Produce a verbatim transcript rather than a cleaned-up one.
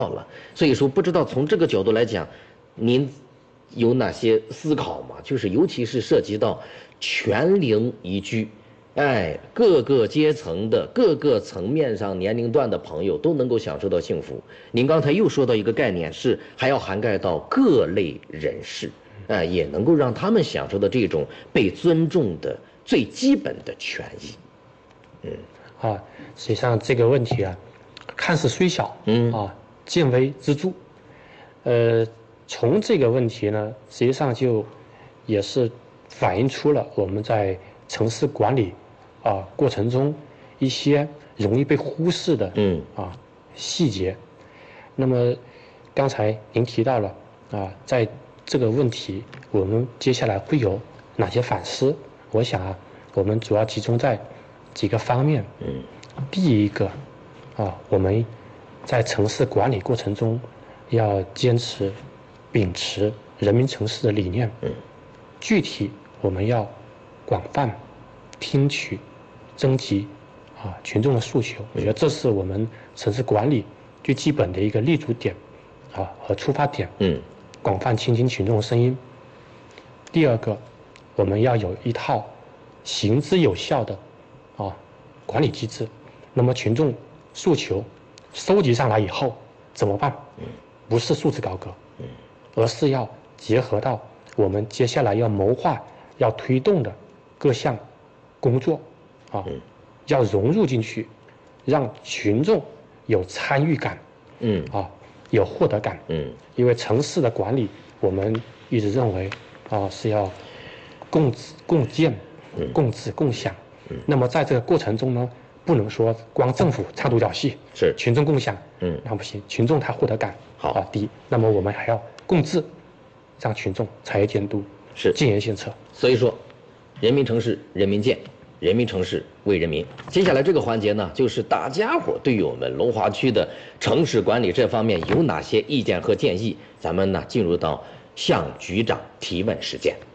了。所以说，不知道从这个角度来讲，您有哪些思考吗？就是尤其是涉及到全龄宜居。哎，各个阶层的、各个层面上、年龄段的朋友都能够享受到幸福。您刚才又说到一个概念，是还要涵盖到各类人士，哎，也能够让他们享受到这种被尊重的最基本的权益。嗯， 啊，实际上这个问题啊，看似虽小，嗯啊，见微知著。呃，从这个问题呢，实际上就也是反映出了我们在城市管理啊过程中一些容易被忽视的嗯啊细节。那么刚才您提到了啊，在这个问题我们接下来会有哪些反思？我想啊，我们主要集中在几个方面。嗯，第一个啊，我们在城市管理过程中要坚持秉持人民城市的理念。嗯，具体我们要广泛听取、征集啊群众的诉求，我觉得这是我们城市管理最基本的一个立足点啊和出发点。嗯，广泛倾听群众的声音。第二个，我们要有一套行之有效的啊管理机制。那么群众诉求收集上来以后怎么办？不是束之高阁，而是要结合到我们接下来要谋划、要推动的各项工作啊，要融入进去，让群众有参与感，嗯啊，有获得感，嗯，因为城市的管理，我们一直认为啊是要共治共建、共治共享。嗯，那么在这个过程中呢，不能说光政府唱独角戏，是群众共享，嗯，那不行，群众他获得感好啊，第一，那么我们还要共治，让群众参与监督，是进言献策。 所以说，人民城市人民建，人民城市为人民。接下来这个环节呢，就是大家伙对于我们龙华区的城市管理这方面有哪些意见和建议，咱们呢进入到向局长提问时间。